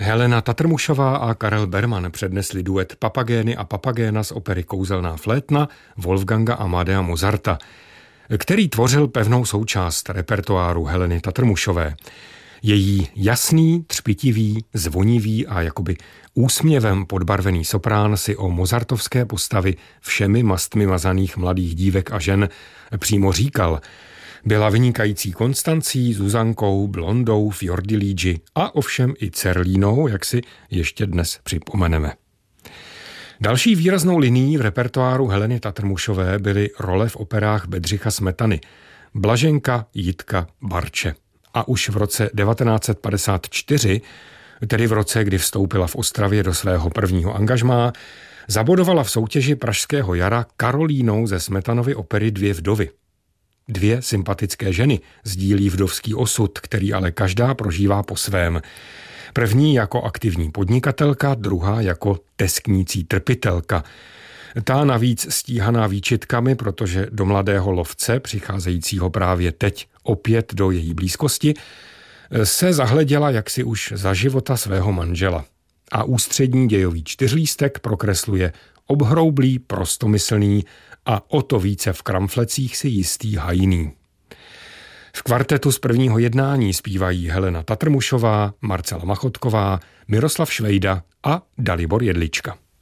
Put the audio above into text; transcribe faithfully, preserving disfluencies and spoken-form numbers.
Helena Tatrmušová a Karel Berman přednesli duet Papagény a Papagéna z opery Kouzelná flétna Wolfganga Amadea Mozarta, který tvořil pevnou součást repertoáru Heleny Tatrmušové. Její jasný, třpitivý, zvonivý a jakoby úsměvem podbarvený soprán si o mozartovské postavy všemi mastmi mazaných mladých dívek a žen přímo říkal: byla vynikající Konstancí, Zuzankou, Blondou, Fiordiligi a ovšem i Cerlínou, jak si ještě dnes připomeneme. Další výraznou linií v repertoáru Heleny Tatrmušové byly role v operách Bedřicha Smetany, Blaženka, Jitka, Barče. A už v roce devatenáct set padesát čtyři, tedy v roce, kdy vstoupila v Ostravě do svého prvního angažmá, zabodovala v soutěži Pražského jara Karolínou ze Smetanovy opery Dvě vdovy. Dvě sympatické ženy sdílí vdovský osud, který ale každá prožívá po svém. První jako aktivní podnikatelka, druhá jako tesknící trpitelka. Ta navíc stíhaná výčitkami, protože do mladého lovce, přicházejícího právě teď opět do její blízkosti, se zahleděla jaksi už za života svého manžela. A ústřední dějový čtyřlístek prokresluje obhroublý, prostomyslný a o to více v kramflecích si jistý hajný. V kvartetu z prvního jednání zpívají Helena Tatrmušová, Marcela Machotková, Miroslav Švejda a Dalibor Jedlička.